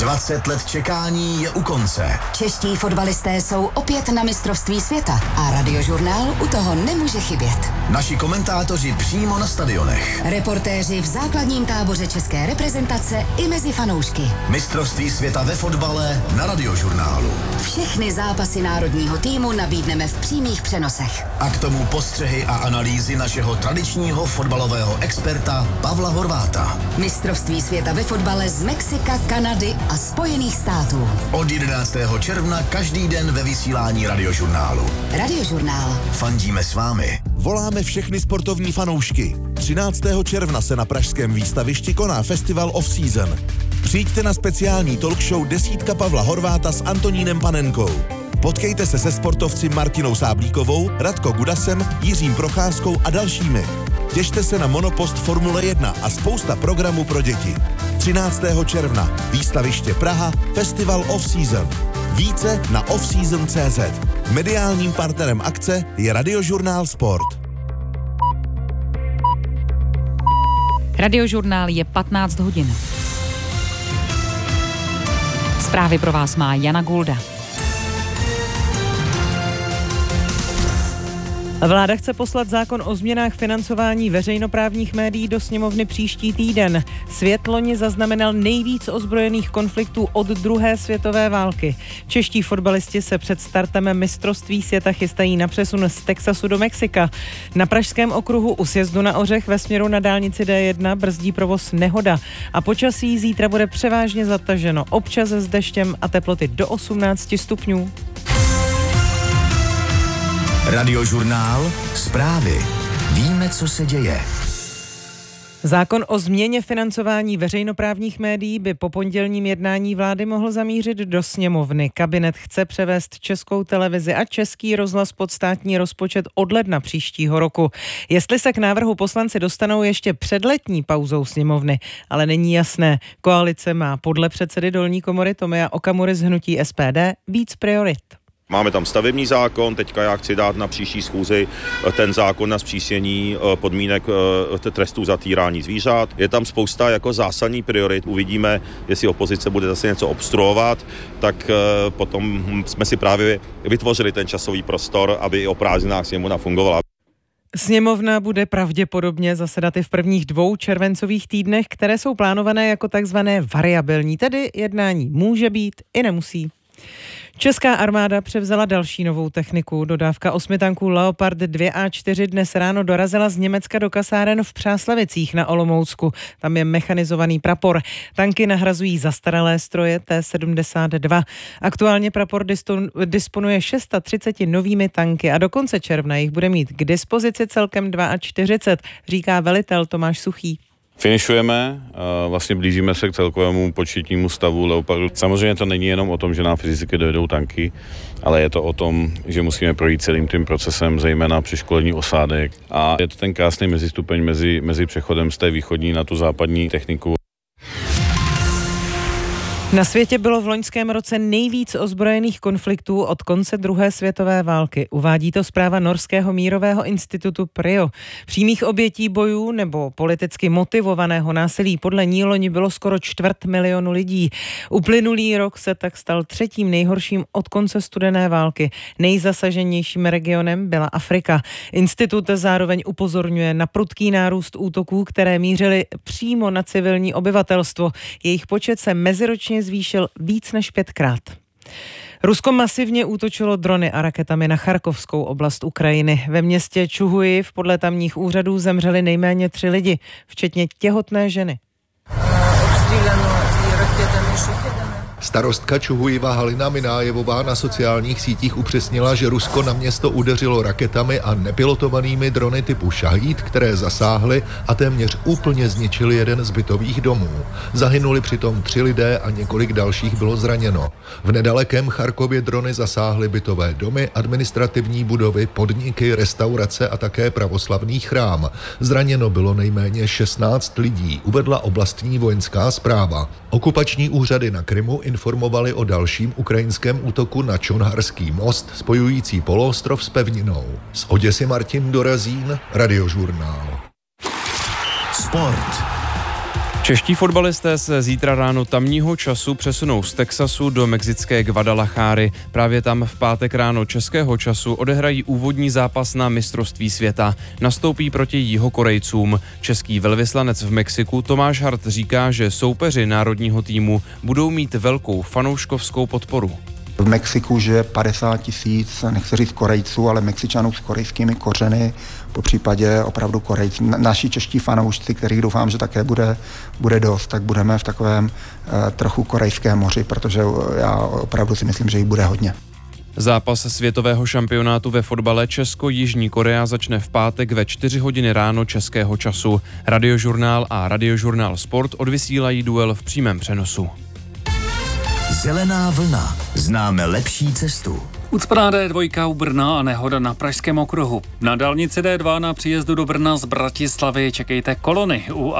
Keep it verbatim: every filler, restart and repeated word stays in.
dvacet let čekání je u konce. Čeští fotbalisté jsou opět na mistrovství světa a Radiožurnál u toho nemůže chybět. Naši komentátoři přímo na stadionech. Reportéři v základním táboře české reprezentace i mezi fanoušky. Mistrovství světa ve fotbale na Radiožurnálu. Všechny zápasy národního týmu nabídneme v přímých přenosech. A k tomu postřehy a analýzy našeho tradičního fotbalového experta Pavla Horváta. Mistrovství světa ve fotbale z Mexika, Kanady a Spojených států. Od jedenáctého června každý den ve vysílání Radiožurnálu. Radiožurnál. Fandíme s vámi. Voláme všechny sportovní fanoušky. třináctého června se na pražském výstavišti koná Festival Off Season. Přijďte na speciální talk show Desítka Pavla Horváta s Antonínem Panenkou. Potkejte se se sportovci Martinou Sáblíkovou, Radko Gudasem, Jiřím Procházkou a dalšími. Těšte se na Monopost Formule jedna a spousta programů pro děti. třináctého června výstaviště Praha, Festival Off Season. Více na offseason tečka cé zet. Mediálním partnerem akce je Radiožurnál Sport. Radiožurnál je patnáct hodin. Zprávy pro vás má Jana Gulda. Vláda chce poslat zákon o změnách financování veřejnoprávních médií do sněmovny příští týden. Svět loni zaznamenal nejvíc ozbrojených konfliktů od druhé světové války. Čeští fotbalisti se před startem mistrovství světa chystají na přesun z Texasu do Mexika. Na pražském okruhu u sjezdu na Ořech ve směru na dálnici dé jedna brzdí provoz nehoda. A počasí zítra bude převážně zataženo, občas s deštěm a teploty do osmnáct stupňů. Radiožurnál. Zprávy. Víme, co se děje. Zákon o změně financování veřejnoprávních médií by po pondělním jednání vlády mohl zamířit do sněmovny. Kabinet chce převést Českou televizi a Český rozhlas pod státní rozpočet od ledna příštího roku. Jestli se k návrhu poslanci dostanou ještě před letní pauzou sněmovny, ale není jasné. Koalice má podle předsedy dolní komory Tomia Okamury z hnutí es pé dé víc priorit. Máme tam stavební zákon, teďka já chci dát na příští schůzi ten zákon na zpřísnění podmínek trestů za týrání zvířat. Je tam spousta jako zásadní priorit. Uvidíme, jestli opozice bude zase něco obstruovat, tak potom jsme si právě vytvořili ten časový prostor, aby i o prázdninách sněmovna fungovala. Sněmovna bude pravděpodobně zasedat i v prvních dvou červencových týdnech, které jsou plánované jako takzvané variabilní, tedy jednání může být i nemusí. Česká armáda převzala další novou techniku. Dodávka osmi tanků Leopard dva á čtyři dnes ráno dorazila z Německa do kasáren v Přáslavicích na Olomoucku. Tam je mechanizovaný prapor. Tanky nahrazují zastaralé stroje té sedmdesát dva. Aktuálně prapor disponuje třicet šest novými tanky a do konce června jich bude mít k dispozici celkem čtyřicet dva, říká velitel Tomáš Suchý. Finišujeme, vlastně blížíme se k celkovému početnímu stavu Leopardu. Samozřejmě to není jenom o tom, že nám fyzicky dojedou tanky, ale je to o tom, že musíme projít celým tím procesem, zejména při školení osádek. A je to ten krásný mezistupeň mezi, mezi přechodem z té východní na tu západní techniku. Na světě bylo v loňském roce nejvíc ozbrojených konfliktů od konce druhé světové války. Uvádí to zpráva norského mírového institutu P R I O. Přímých obětí bojů nebo politicky motivovaného násilí podle ní loni bylo skoro čtvrt milionu lidí. Uplynulý rok se tak stal třetím nejhorším od konce studené války. Nejzasaženějším regionem byla Afrika. Institut zároveň upozorňuje na prudký nárůst útoků, které mířily přímo na civilní obyvatelstvo. Jejich počet se meziročně zvýšil víc než pětkrát. Rusko masivně útočilo drony a raketami na Charkovskou oblast Ukrajiny. Ve městě Čuhujiv podle tamních úřadů zemřeli nejméně tři lidi, včetně těhotné ženy. Starostka Čuhujiva Halina Minájevová na sociálních sítích upřesnila, že Rusko na město udeřilo raketami a nepilotovanými drony typu Šahíd, které zasáhly a téměř úplně zničili jeden z bytových domů. Zahynuli přitom tři lidé a několik dalších bylo zraněno. V nedalekém Charkově drony zasáhly bytové domy, administrativní budovy, podniky, restaurace a také pravoslavný chrám. Zraněno bylo nejméně šestnáct lidí, uvedla oblastní vojenská správa. Okupační úřady na Krymu informovali o dalším ukrajinském útoku na Čonharský most, spojující poloostrov s pevninou. Z Oděsy Martin Dorazín, Radiožurnál. Sport. Čeští fotbalisté se zítra ráno tamního času přesunou z Texasu do mexické Guadalajary. Právě tam v pátek ráno českého času odehrají úvodní zápas na mistrovství světa. Nastoupí proti Jihokorejcům. Český velvyslanec v Mexiku Tomáš Hart říká, že soupeři národního týmu budou mít velkou fanouškovskou podporu. V Mexiku žije padesát tisíc, nechci říct Korejců, ale Mexičanů s korejskými kořeny, po případě opravdu Korejců. Naši čeští fanoušci, kterých doufám, že také bude, bude dost, tak budeme v takovém uh, trochu korejském moři, protože já opravdu si myslím, že jich bude hodně. Zápas světového šampionátu ve fotbale Česko-Jižní Korea začne v pátek ve čtyři hodiny ráno českého času. Radiožurnál a Radiožurnál Sport odvysílají duel v přímém přenosu. Zelená vlna. Známe lepší cestu. Ucpaná D dva u Brna a nehoda na Pražském okruhu. Na dálnici D dva na příjezdu do Brna z Bratislavy čekejte kolony. U